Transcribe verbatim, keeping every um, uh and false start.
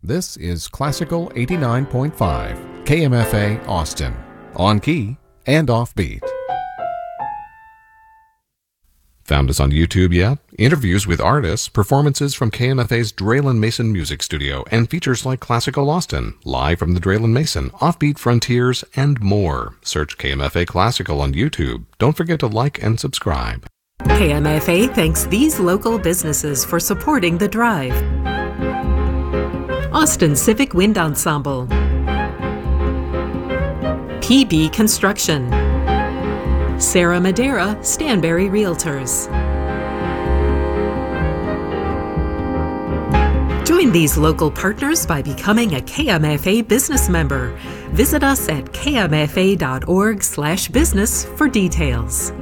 This is Classical eighty-nine point five, K M F A Austin, on key and offbeat. Found us on YouTube yet? Interviews with artists, performances from K M F A's Draylen Mason Music Studio, and features like Classical Austin, live from the Draylen Mason, Offbeat Frontiers, and more. Search K M F A Classical on YouTube. Don't forget to like and subscribe. K M F A thanks these local businesses for supporting The Drive. Austin Civic Wind Ensemble, P B Construction, Sarah Madera, Stanberry Realtors. Join these local partners by becoming a K M F A business member. Visit us at k m f a dot org slash business for details.